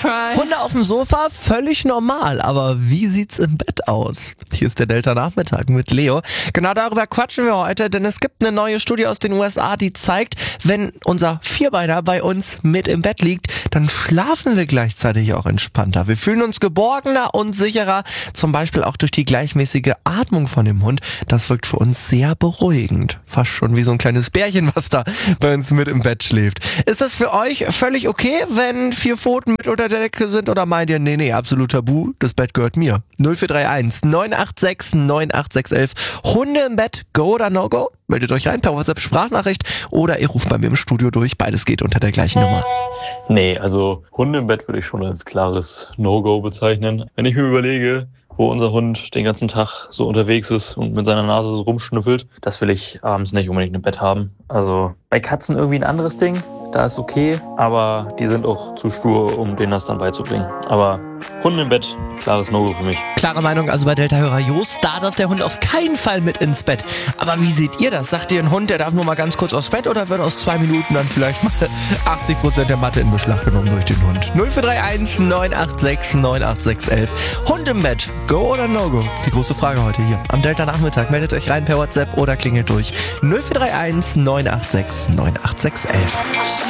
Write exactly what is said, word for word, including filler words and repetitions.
Hunde auf dem Sofa, völlig normal, aber wie sieht's im Bett aus? Hier ist der Delta Nachmittag mit Leo. Genau darüber quatschen wir heute, denn es gibt eine neue Studie aus den U S A, die zeigt, wenn unser Vierbeiner bei uns mit im Bett liegt, dann schlafen wir gleichzeitig auch entspannter. Wir fühlen uns geborgener und sicherer, zum Beispiel auch durch die gleichmäßige Atmung von dem Hund. Das wirkt für uns sehr beruhigend. Fast schon wie so ein kleines Bärchen, was da bei uns mit im Bett schläft. Ist das für euch völlig okay, wenn vier Pfoten mit unter der Decke sind, oder meint ihr, nee, nee, absolut tabu, das Bett gehört mir? null vier drei eins neun acht sechs neun acht sechs eins eins. Hunde im Bett, go oder no go? Meldet euch rein per WhatsApp-Sprachnachricht oder ihr ruft bei mir im Studio durch. Beides geht unter der gleichen Nummer. Nee, also Hunde im Bett würde ich schon als klares No-Go bezeichnen. Wenn ich mir überlege, wo unser Hund den ganzen Tag so unterwegs ist und mit seiner Nase so rumschnüffelt, das will ich abends nicht unbedingt im Bett haben. Also bei Katzen irgendwie ein anderes Ding, da ist okay, aber die sind auch zu stur, um denen das dann beizubringen. Aber Hunde im Bett, klares No-Go für mich. Klare Meinung also bei Delta-Hörer Jost, da darf der Hund auf keinen Fall mit ins Bett. Aber wie seht ihr das? Sagt ihr, ein Hund, der darf nur mal ganz kurz aufs Bett, oder wird aus zwei Minuten dann vielleicht mal achtzig Prozent der Matte in Beschlag genommen durch den Hund? null vier drei eins neun acht sechs neun acht sechs eins eins. Hund im Bett, go oder no go? Die große Frage heute hier am Delta Nachmittag. Meldet euch rein per WhatsApp oder klingelt durch null vier drei eins neun acht sechs neun acht sechs eins eins.